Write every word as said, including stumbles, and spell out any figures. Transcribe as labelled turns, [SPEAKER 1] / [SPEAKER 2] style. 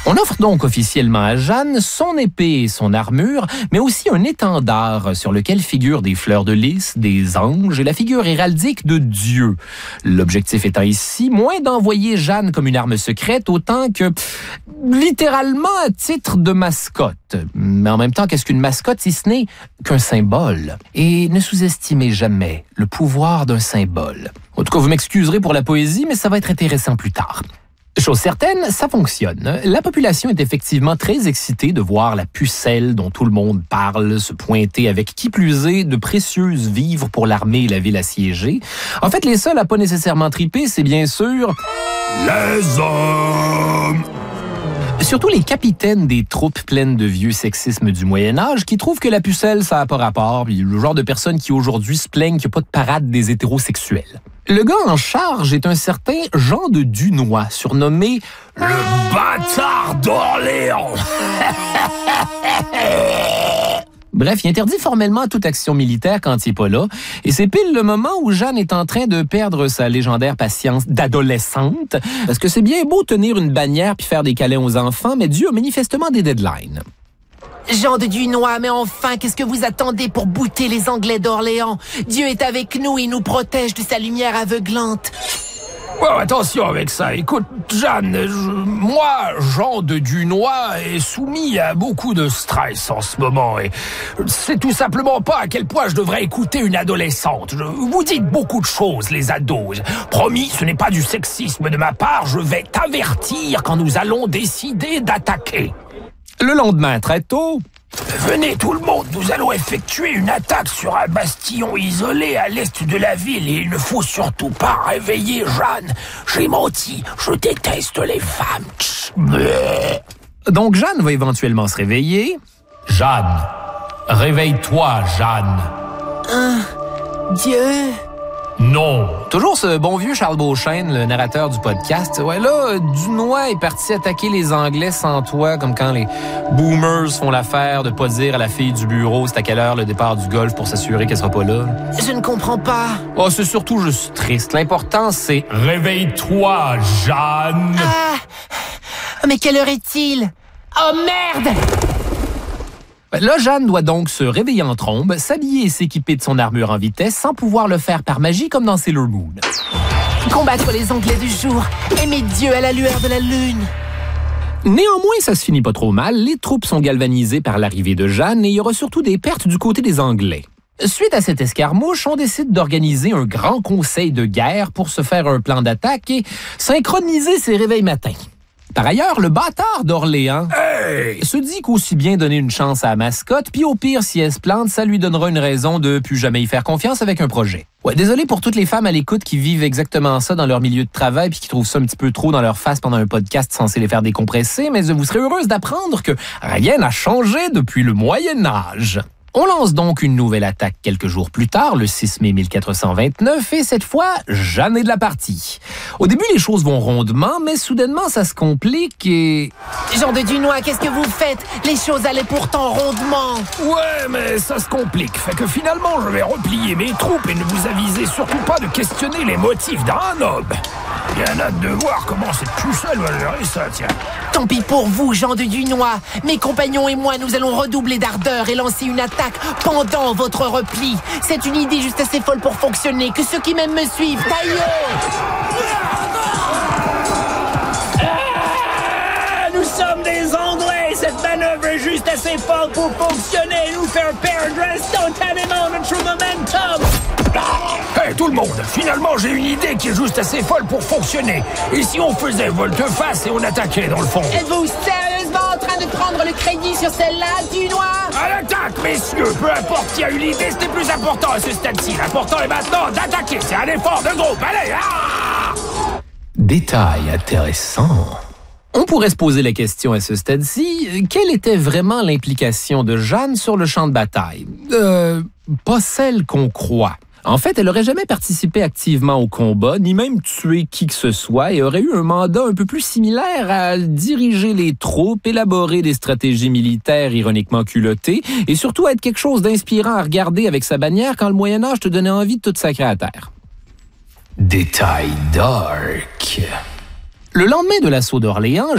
[SPEAKER 1] On offre donc officiellement à Jeanne son épée et son armure, mais aussi un étendard sur lequel figurent des fleurs de lys, des anges et la figure héraldique de Dieu. L'objectif étant ici moins d'envoyer Jeanne comme une arme secrète, autant que littéralement à titre de mascotte. Mais en même temps, qu'est-ce qu'une mascotte si ce n'est qu'un symbole? Et ne sous-estimez jamais le pouvoir d'un symbole. En tout cas, vous m'excuserez pour la poésie, mais ça va être intéressant plus tard. Chose certaine, ça fonctionne. La population est effectivement très excitée de voir la pucelle dont tout le monde parle se pointer avec qui plus est de précieuses vivres pour l'armée et la ville assiégée. En fait, les seuls à pas nécessairement triper, c'est bien sûr...
[SPEAKER 2] les hommes!
[SPEAKER 1] Surtout les capitaines des troupes pleines de vieux sexisme du Moyen-Âge qui trouvent que la pucelle, ça n'a pas rapport, puis le genre de personnes qui aujourd'hui se plaignent qu'il n'y a pas de parade des hétérosexuels. Le gars en charge est un certain Jean de Dunois, surnommé
[SPEAKER 2] le bâtard d'Orléans.
[SPEAKER 1] Bref, il interdit formellement toute action militaire quand il n'est pas là. Et c'est pile le moment où Jeanne est en train de perdre sa légendaire patience d'adolescente. Parce que c'est bien beau tenir une bannière puis faire des câlins aux enfants, mais Dieu a manifestement des deadlines.
[SPEAKER 3] Jean de Dunois, mais enfin, qu'est-ce que vous attendez pour bouter les Anglais d'Orléans? Dieu est avec nous et nous protège de sa lumière aveuglante.
[SPEAKER 2] Oh, attention avec ça. Écoute, Jeanne, je, moi, Jean de Dunois, est soumis à beaucoup de stress en ce moment. Et c'est tout simplement pas à quel point je devrais écouter une adolescente. Je, vous dites beaucoup de choses, les ados. Promis, ce n'est pas du sexisme de ma part. Je vais t'avertir quand nous allons décider d'attaquer.
[SPEAKER 1] Le lendemain, très tôt...
[SPEAKER 2] Venez tout le monde, nous allons effectuer une attaque sur un bastillon isolé à l'est de la ville et il ne faut surtout pas réveiller Jeanne. J'ai menti, je déteste les femmes.
[SPEAKER 1] Donc Jeanne va éventuellement se réveiller.
[SPEAKER 2] Jeanne, réveille-toi, Jeanne.
[SPEAKER 3] Hein? Dieu?
[SPEAKER 2] Non.
[SPEAKER 1] Toujours ce bon vieux Charles Beauchesne, le narrateur du podcast. Ouais, là, Dunois est parti attaquer les Anglais sans toi, comme quand les boomers font l'affaire de pas dire à la fille du bureau c'est à quelle heure le départ du golf pour s'assurer qu'elle sera pas là.
[SPEAKER 3] Je ne comprends pas.
[SPEAKER 1] Oh, c'est surtout juste triste. L'important, c'est...
[SPEAKER 2] Réveille-toi, Jeanne.
[SPEAKER 3] Ah! Mais quelle heure est-il? Oh merde!
[SPEAKER 1] Là, Jeanne doit donc se réveiller en trombe, s'habiller et s'équiper de son armure en vitesse sans pouvoir le faire par magie comme dans Sailor Moon.
[SPEAKER 3] Combattre les Anglais du jour, aimer Dieu à la lueur de la lune.
[SPEAKER 1] Néanmoins, ça se finit pas trop mal. Les troupes sont galvanisées par l'arrivée de Jeanne et il y aura surtout des pertes du côté des Anglais. Suite à cette escarmouche, on décide d'organiser un grand conseil de guerre pour se faire un plan d'attaque et synchroniser ses réveils matins. Par ailleurs, le bâtard d'Orléans
[SPEAKER 2] hey!
[SPEAKER 1] se dit qu'aussi bien donner une chance à la mascotte, puis au pire, si elle se plante, ça lui donnera une raison de plus jamais y faire confiance avec un projet. Ouais, désolé pour toutes les femmes à l'écoute qui vivent exactement ça dans leur milieu de travail puis qui trouvent ça un petit peu trop dans leur face pendant un podcast censé les faire décompresser, mais vous serez heureuse d'apprendre que rien n'a changé depuis le Moyen Âge. On lance donc une nouvelle attaque quelques jours plus tard, le six mai mille quatre cent vingt-neuf, et cette fois, Jeanne est de la partie. Au début, les choses vont rondement, mais soudainement, ça se complique et...
[SPEAKER 3] Jean de Dunois, qu'est-ce que vous faites? Les choses allaient pourtant rondement.
[SPEAKER 2] Ouais, mais ça se complique. Fait que finalement, je vais replier mes troupes et ne vous avisez surtout pas de questionner les motifs d'un homme. Bien hâte de voir comment cette pucelle va gérer ça, tiens.
[SPEAKER 3] Tant pis pour vous, Jean de Dunois. Mes compagnons et moi, nous allons redoubler d'ardeur et lancer une attaque pendant votre repli. C'est une idée juste assez folle pour fonctionner. Que ceux qui m'aiment me suivent. Tailleux!
[SPEAKER 2] Ah, nous sommes des Anglais. Cette manœuvre est juste assez folle pour fonctionner. Nous faire perdre instantanément notre momentum. Hey, tout le monde, finalement j'ai une idée qui est juste assez folle pour fonctionner. Et si on faisait volte-face et on attaquait dans le fond?
[SPEAKER 3] Êtes-vous sérieusement en train de prendre le crédit sur celle-là, Dunois?
[SPEAKER 2] À l'attaque, messieurs! Peu importe qui a eu l'idée, c'était plus important à ce stade-ci. L'important est maintenant d'attaquer. C'est un effort de groupe. Allez! Ah!
[SPEAKER 1] Détail intéressant. On pourrait se poser la question à ce stade-ci, quelle était vraiment l'implication de Jeanne sur le champ de bataille? Euh, pas celle qu'on croit. En fait, elle n'aurait jamais participé activement au combat, ni même tué qui que ce soit, et aurait eu un mandat un peu plus similaire à diriger les troupes, élaborer des stratégies militaires ironiquement culottées, et surtout être quelque chose d'inspirant à regarder avec sa bannière quand le Moyen-Âge te donnait envie de tout sacrer à terre. Détail dark. Le lendemain de l'assaut d'Orléans,